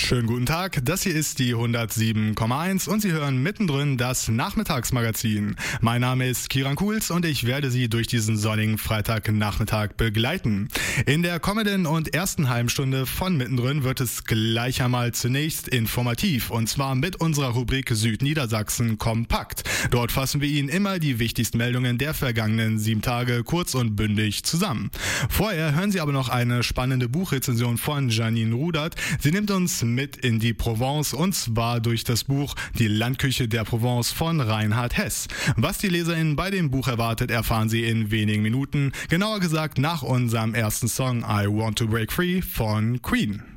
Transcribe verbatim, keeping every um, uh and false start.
Schönen guten Tag, das hier ist die hundertsieben Komma eins und Sie hören mittendrin das Nachmittagsmagazin. Mein Name ist Kiran Kuhls und ich werde Sie durch diesen sonnigen Freitagnachmittag begleiten. In der kommenden und ersten halben Stunde von mittendrin wird es gleich einmal zunächst informativ und zwar mit unserer Rubrik Südniedersachsen kompakt. Dort fassen wir Ihnen immer die wichtigsten Meldungen der vergangenen sieben Tage kurz und bündig zusammen. Vorher hören Sie aber noch eine spannende Buchrezension von Janine Rudert. Sie nimmt uns mit in die Provence und zwar durch das Buch Die Landküche der Provence von Reinhard Hess. Was die LeserInnen bei dem Buch erwartet, erfahren Sie in wenigen Minuten. Genauer gesagt nach unserem ersten Song I Want to Break Free von Queen.